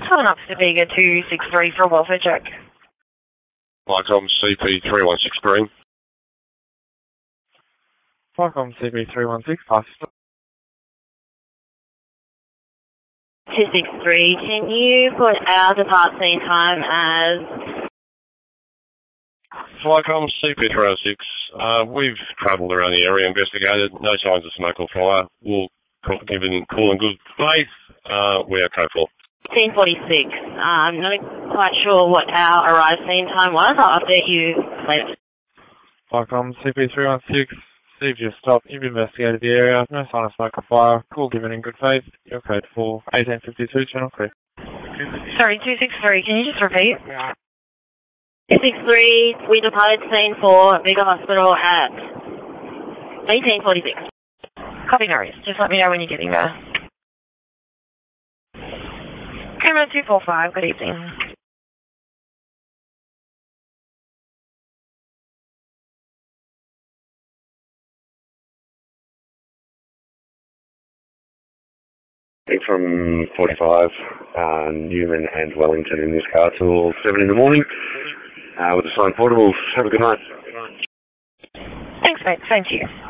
Coming up to Vega 263 for a welfare check. Flycom CP316 Green. Flycom CP316, pass. 263, can you put our depart scene time as... Flycom CP306, we've travelled around the area, investigated, no signs of smoke or fire. We'll give it cool and good faith. We're code 4. Scene 46. I'm not quite sure what our arrive scene time was. I'll update you later. Flycom CP316, received your stop. You've investigated the area. No sign of smoke or fire. Call given in good faith. Your code 4, 1852, channel clear. Sorry, 263. Can you just repeat? 263, we departed scene 4 at Vega Hospital at 1846. Copy, no worries. Just let me know when you're getting there. Camera 245, good evening. From 45, Newman and Wellington in this car till 7 in the morning with the signed portables. Have a good night. Thanks, mate. Thank you.